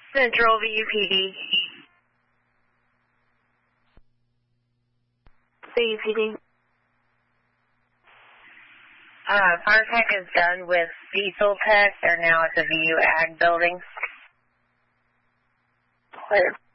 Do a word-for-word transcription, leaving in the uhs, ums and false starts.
Central V U P D. V U P D. Uh, Fire Tech is done with Diesel Tech. They're now at the V U Ag building. Clear.